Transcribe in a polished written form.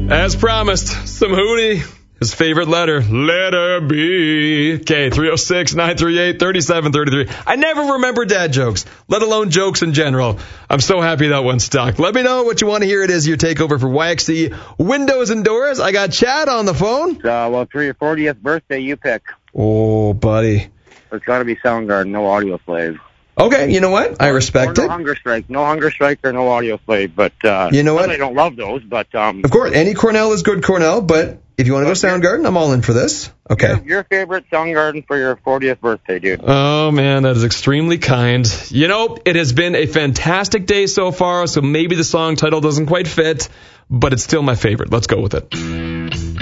As promised, some Hootie. His favorite letter, letter B. Okay, 306-938-3733. I never remember dad jokes, let alone jokes in general. I'm so happy that one stuck. Let me know what you want to hear. It is your takeover for YXC Windows and Doors. I got Chad on the phone. Well, for your 40th birthday, you pick. Oh, buddy. It's got to be Soundgarden, no Audio Slave. Okay, you know what? I respect it. No Hunger Strike or no Audio Slave. But you know what? I don't love those, but of course, any Cornell is good Cornell, but if you want to go Soundgarden, I'm all in for this. Okay. Your favorite Soundgarden for your 40th birthday, dude. Oh, man, that is extremely kind. You know, it has been a fantastic day so far, so maybe the song title doesn't quite fit, but it's still my favorite. Let's go with it.